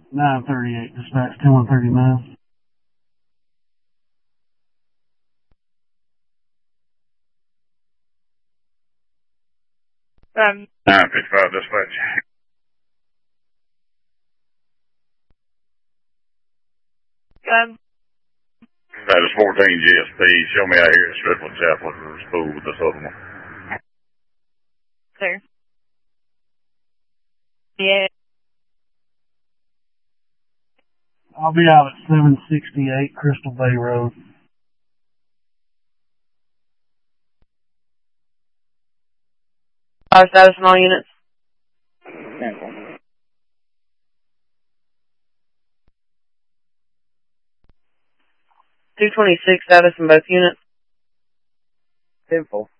938, dispatch 10-139. Um, 955 dispatch. Status 14 GSP. Show me out here at Strickland Chapel or Spool with this other one. Sir. Yeah. I'll be out at 768 Crystal Bay Road. Status in all units. 226 status in both units. 10-4.